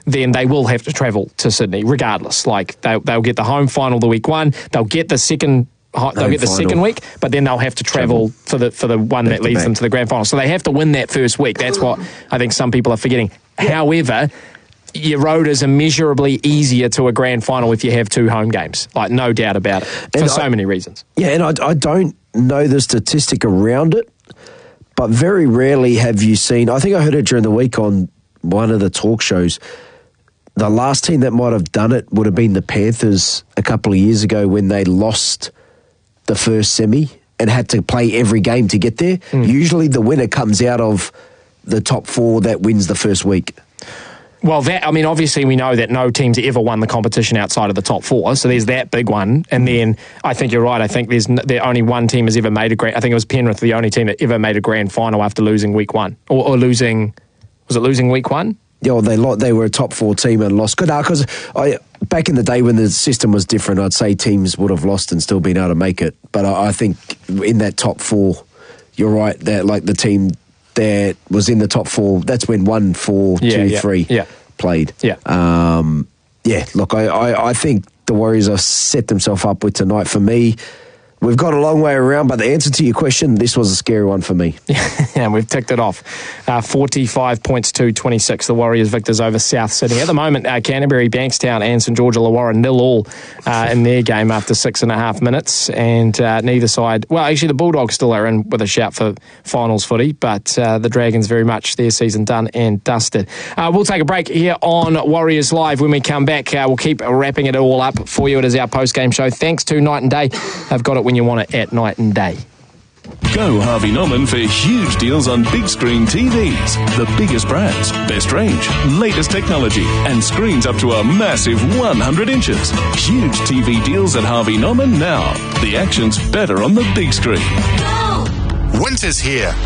then they will have to travel to Sydney regardless. Like they'll get the home final the week one, they'll get the second week, but then they'll have to travel for the one that leads them to the grand final. So they have to win that first week. That's what I think some people are forgetting. However, your road is immeasurably easier to a grand final if you have 2 home games. Like, no doubt about it, for so many reasons. Yeah, and I don't know the statistic around it, but very rarely have you seen, I think I heard it during the week on one of the talk shows, the last team that might have done it would have been the Panthers a couple of years ago when they lost the first semi and had to play every game to get there. Usually the winner comes out of the top 4 that wins the first week. Well, obviously we know that no team's ever won the competition outside of the top 4, so there's that big one. And then I think you're right. I think there only one team has ever made a grand. I think it was Penrith, the only team that ever made a grand final after losing week 1 or losing. Was it losing week 1? Yeah, well, they were a top 4 team and lost. Because back in the day when the system was different, I'd say teams would have lost and still been able to make it. But I think in that top 4, you're right, that like the team that was in the top 4, that's when 1, 4, 2, 3 played. Yeah. Look, I think the Warriors have set themselves up with tonight. For me, we've gone a long way around, but the answer to your question, this was a scary one for me. Yeah, we've ticked it off. 45 points to 26. The Warriors victors over South Sydney. At the moment, Canterbury, Bankstown and St George Illawarra 0-0 in their game after 6.5 minutes. And neither side... Well, actually, the Bulldogs still are in with a shout for finals footy, but the Dragons very much their season done and dusted. We'll take a break here on Warriors Live. When we come back, we'll keep wrapping it all up for you. It is our post-game show. Thanks to Night and Day. I've got it when you want it at Night and Day. Go Harvey Norman for huge deals on big screen TVs. The biggest brands, best range, latest technology, and screens up to a massive 100 inches. Huge TV deals at Harvey Norman now. The action's better on the big screen. Winter's here.